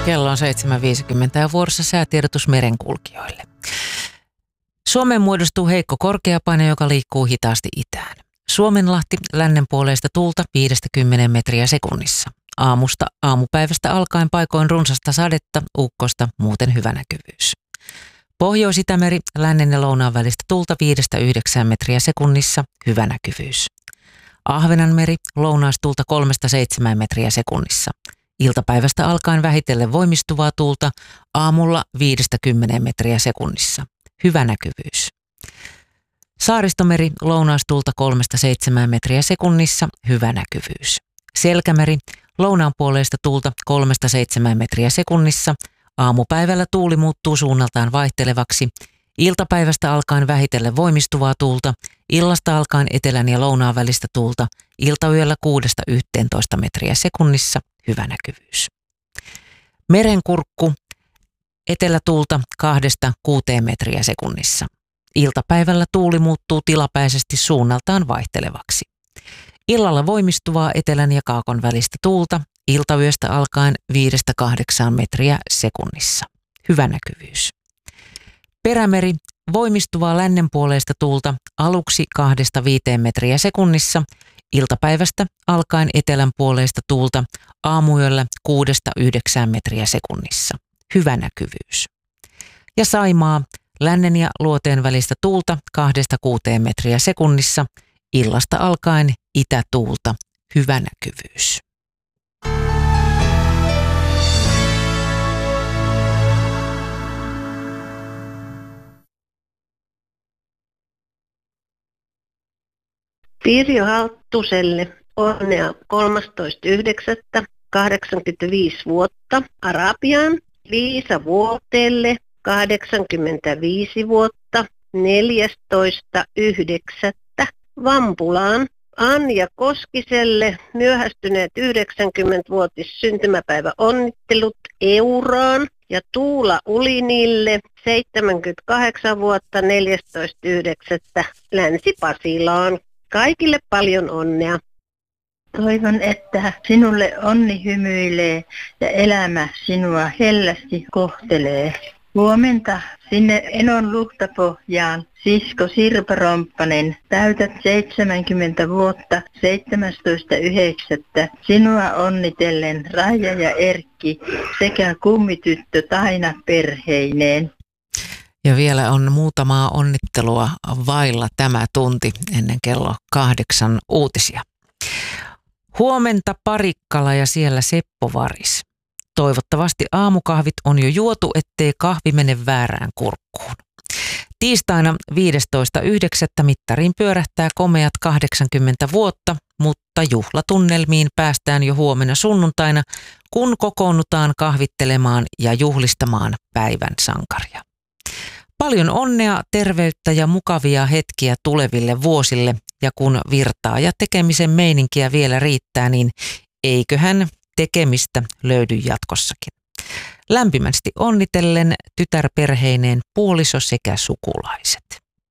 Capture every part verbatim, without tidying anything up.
Kello on seitsemän viisikymmentä ja vuorossa säätiedotus merenkulkijoille. Suomeen muodostuu heikko korkeapaine, joka liikkuu hitaasti itään. Suomenlahti lännenpuoleista tuulta viidestä kymmeneen metriä sekunnissa. Aamusta aamupäivästä alkaen paikoin runsasta sadetta, ukkosta, muuten hyvä näkyvyys. Pohjois-Itämeri lännen ja lounaan välistä tuulta viidestä yhdeksään metriä sekunnissa, hyvä näkyvyys. Ahvenanmeri lounaistuulta kolmesta seitsemään metriä sekunnissa. Iltapäivästä alkaen vähitellen voimistuvaa tuulta, aamulla viidestä kymmeneen metriä sekunnissa. Hyvä näkyvyys. Saaristomeri lounaistuulta kolmesta seitsemään metriä sekunnissa. Hyvä näkyvyys. Selkämeri lounaanpuoleista tuulta kolmesta seitsemään metriä sekunnissa. Aamupäivällä tuuli muuttuu suunnaltaan vaihtelevaksi. Iltapäivästä alkaen vähitellen voimistuvaa tuulta. Illasta alkaen etelän ja lounaan välistä tuulta. Iltayöllä kuudesta yhteentoista metriä sekunnissa. Hyvä näkyvyys. Merenkurkku etelätuulta kahdesta kuuteen metriä sekunnissa. Iltapäivällä tuuli muuttuu tilapäisesti suunnaltaan vaihtelevaksi. Illalla voimistuvaa etelän ja kaakon välistä tuulta. Iltayöstä alkaen viidestä kahdeksaan metriä sekunnissa. Hyvä näkyvyys. Perämeri voimistuvaa lännenpuoleista tuulta aluksi kahdesta viiteen metriä sekunnissa. Iltapäivästä alkaen etelänpuoleista tuulta aamuyöllä kuudesta yhdeksään metriä sekunnissa. Hyvä näkyvyys. Ja Saimaa lännen ja luoteen välistä tuulta kahdesta kuuteen metriä sekunnissa. Illasta alkaen itätuulta. Hyvä näkyvyys. Pirjo Halttuselle onnea kolmastoista yhdeksättä kahdeksankymmentäviisi vuotta Arabiaan. Liisa Vuotelle kahdeksankymmentäviisi vuotta neljästoista yhdeksättä Vampulaan. Anja Koskiselle myöhästyneet yhdeksänkymmenvuotis syntymäpäivä onnittelut Euraan. Ja Tuula Ulinille seitsemänkymmentäkahdeksan vuotta neljästoista yhdeksättä Länsi-Pasilaan. Kaikille paljon onnea. Toivon, että sinulle onni hymyilee ja elämä sinua hellästi kohtelee. Huomenta sinne Enon Luhtapohjaan, sisko Sirpa Romppanen, täytät seitsemänkymmentä vuotta seitsemästoista yhdeksättä Sinua onnitellen Raija ja Erkki sekä kummityttö Taina perheineen. Ja vielä on muutamaa onnittelua vailla tämä tunti ennen kello kahdeksan uutisia. Huomenta Parikkala ja siellä Seppo Varis. Toivottavasti aamukahvit on jo juotu, ettei kahvi mene väärään kurkkuun. Tiistaina viidestoista yhdeksättä mittariin pyörähtää komeat kahdeksankymmentä vuotta, mutta juhlatunnelmiin päästään jo huomenna sunnuntaina, kun kokoonnutaan kahvittelemaan ja juhlistamaan päivän sankaria. Paljon onnea, terveyttä ja mukavia hetkiä tuleville vuosille, ja kun virtaa ja tekemisen meininkiä vielä riittää, niin eiköhän tekemistä löydy jatkossakin. Lämpimästi onnitellen tytärperheineen puoliso sekä sukulaiset.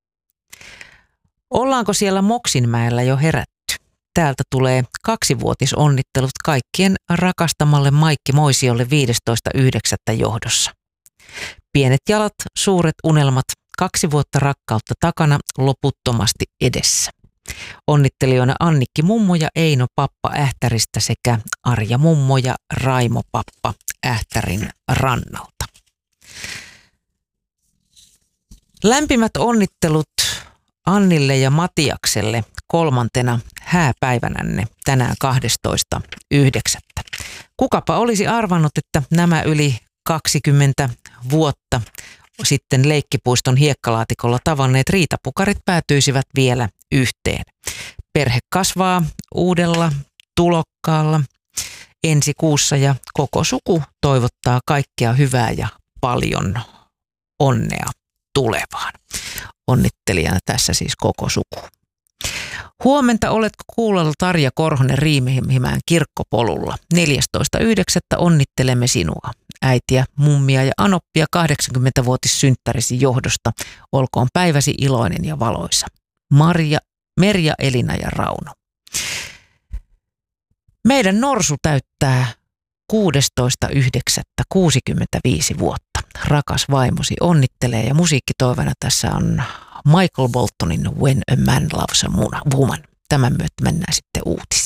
Ollaanko siellä Moksinmäellä jo herätty? Täältä tulee kaksivuotisonnittelut kaikkien rakastamalle Maikki Moisiolle viidestoista yhdeksättä johdossa. Pienet jalat, suuret unelmat, kaksi vuotta rakkautta takana, loputtomasti edessä. Onnittelijoina Annikki mummo ja Eino pappa Ähtäristä sekä Arja mummo ja Raimo pappa Ähtärin rannalta. Lämpimät onnittelut Annille ja Matiakselle kolmantena hääpäivänänne tänään kahdestoista yhdeksättä Kukapa olisi arvannut, että nämä yli kaksikymmentä vuotta sitten leikkipuiston hiekkalaatikolla tavanneet riitapukarit päätyisivät vielä yhteen. Perhe kasvaa uudella tulokkaalla ensi kuussa ja koko suku toivottaa kaikkea hyvää ja paljon onnea tulevaan. Onnittelijana tässä siis koko suku. Huomenta oletko kuulolla Tarja Korhonen Riihimäen kirkkopolulla. neljästoista yhdeksättä onnittelemme sinua. Äitiä, mummia ja anoppia kahdeksankymmenvuotissynttärisi johdosta. Olkoon päiväsi iloinen ja valoisa. Marja, Merja, Elina ja Rauno. Meidän Norsu täyttää kuudestoista yhdeksättä kuusikymmentäviisi vuotta. Rakas vaimosi onnittelee ja musiikkitoivana tässä on Michael Boltonin When a Man Loves a Woman. Tämän myötä mennään sitten uutisiin.